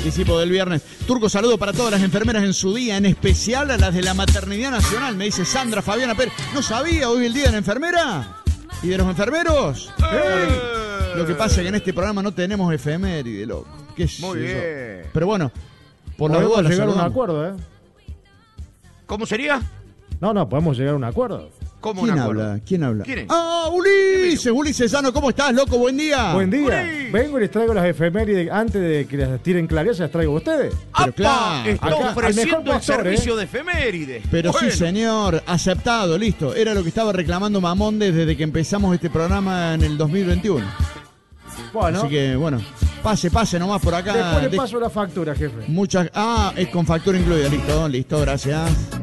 anticipo del viernes. Turco, saludo para todas las enfermeras en su día, en especial a las de la Maternidad Nacional, me dice Sandra Fabiana Pérez. ¿No sabía hoy el día de la enfermera? ¿Y de los enfermeros? Lo que pasa es que en este programa no tenemos efeméride, loco. Muy bien. Pero bueno, por la podemos duda llegar a un acuerdo, ¿eh? ¿Cómo sería? No, podemos llegar a un acuerdo. ¿Cómo ¿Quién un acuerdo? habla? ¿Quién habla? ¿Quién es? ¡Ah, Ulises! Ulises Sano, ¿cómo estás, loco? Buen día. Buen día. ¡Uri! Vengo y les traigo las efemérides antes de que las tiren claras, las traigo a ustedes. Pero ¡Apa! claro, Está acá, al ofreciendo mejor el postor, servicio de efemérides. Pero Bueno. sí, señor, aceptado, listo. Era lo que estaba reclamando Mamón desde que empezamos este programa en el 2021. Bueno, Así que, bueno, pase nomás por acá. después le paso la factura, jefe. Muchas. Es con factura incluida, listo, gracias.